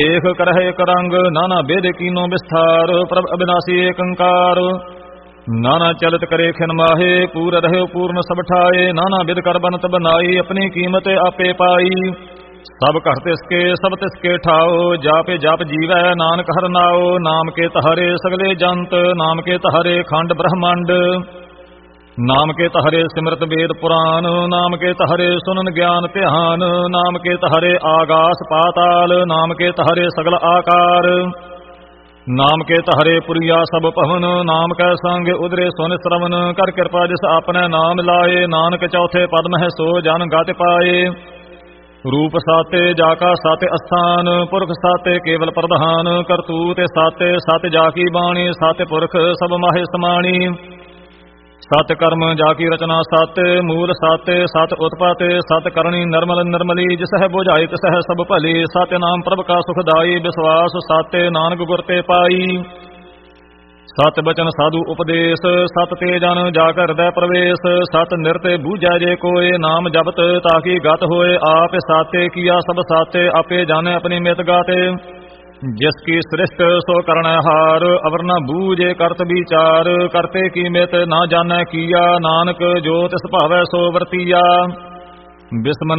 ਦੇਖ ਕਰਹਿ ਇਕ ਰੰਗ ਨਾਨਾ ਬੇਦ ਕੀਨੋ ਵਿਸਥਾਰ ਪ੍ਰਭ ਅਬਿਨਾਸੀ ਏਕੰਕਾਰ ਨਾਨਾ ਚਲਤ ਕਰੇ ਖਿਨ ਮਾਹੇ ਪੂਰ ਰਹਿਓ ਪੂਰਨ ਸਭ ਠਾਏ ਨਾਨਾ ਬਿਦ ਕਰ ਬਨਤ ਬਨਾਈ ਆਪਣੀ ਕੀਮਤ ਆਪੇ ਪਾਈ ਸਭ ਘਰ ਤਿਸਕੇ ਸਭ ਤਿਸਕੇ ਠਾਓ ਜਾਪੇ ਜਪ ਜੀਵੈ ਨਾਨਕ ਹਰਿ ਨਾਉ ਨਾਮ ਕੇ ਤਹਰੇ ਸਗਲੇ ਜੰਤ ਨਾਮ ਕੇ ਤਹਰੇ ਖੰਡ ਬ੍ਰਹਮੰਡ ਨਾਮ ਕੇ ਤਹਰੇ ਸਿਮਰਤ ਵੇਦ ਪੁਰਾਨ ਨਾਮ ਕੇ ਤਹਰੇ ਸੁਨਨ ਗਿਆਨ ਧਿਆਨ ਨਾਮ ਕੇ ਤਹਰੇ ਆਗਾਸ ਪਾਤਾਲ ਨਾਮ ਕੇ ਤਹਰੇ ਸਗਲ ਆਕਾਰ ਨਾਮ ਕੇ ਤਹਰੇ ਪੁਰੀਆ ਸਭ ਭਵਨ ਨਾਮ ਕੈ ਸੰਗ ਉਦਰੇ ਸੁਨ ਸਰਵਨ ਕਰ ਕਿਰਪਾ ਜਿਸ ਆਪਨੇ ਨਾਮ ਲਾਏ ਨਾਨਕ ਚੌਥੇ ਪਦ ਮਹਿ ਸੋ ਜਨ ਗਤਿ ਪਾਏ ਰੂਪ ਸਾਤੇ ਜਾਕਾ ਸਾਤੇ ਅਸਥਾਨ ਪੁਰਖ ਸਾਤੇ ਕੇਵਲ ਪ੍ਰਧਾਨ ਕਰਤੂਤ ਸਾਤੇ ਸਤ ਜਾ ਕੀ ਬਾਣੀ ਸਾਤੇ ਪੁਰਖ ਸਭ ਮਾਹੇ ਸਮਾਣੀ ਸਤ ਕਰਮ ਜਾ ਕੀ ਰਚਨਾ ਸਤ ਮੂਲ ਸਾਤੇ ਸਤ ਉਤਪਾਤੇ ਸਤ ਕਰਨੀ ਨਰਮਲ ਨਿਰਮਲੀ ਜਿਸ ਹੈ ਬੁਝਾਈ ਤਿਸ ਹੈ ਸਭ ਭਲੀ ਸਤਿ ਨਾਮ ਪ੍ਰਭ ਕਾ ਸੁਖਦਾਈ ਵਿਸ਼ਵਾਸ ਸਾਤੇ ਨਾਨਕ ਗੁਰ ਤੇ ਪਾਈ ਸਤ ਬਚਨ ਸਾਧੂ ਉਪਦੇਸ਼ ਸਤ ਤੇ ਜਨ ਜਾ ਕੇ ਹਿਰਦੈ ਪ੍ਰਵੇਸ਼ ਸਤ ਨਿਰਤੇ ਬੂਝੈ ਜੇ ਕੋਏ ਨਾਮ ਜਪਤ ਤਾਕੀ ਗਤ ਹੋਏ ਆਪ ਸਾਤੇ ਕੀਆ ਸਭ ਸਾਤੇ ਆਪੇ ਜਾਣੇ ਆਪਣੀ ਮਿਤ ਗਾਤੇ ਜਿਸ ਕੀ ਸ੍ਰਿਸ਼ਟ ਸੋ ਕਰਣੈ ਹਾਰ ਅਵਰ ਨ ਬੂਝੇ ਕਰਤ ਵਿਚਾਰ ਕਰਤੇ ਕੀ ਮਿਤ ਨਾ ਜਾਣੈ ਕੀਆ ਨਾਨਕ ਜੋ ਤਿਸ ਭਾਵੈ ਸੋ ਵਰਤੀਆ ਬਿਸਮਨ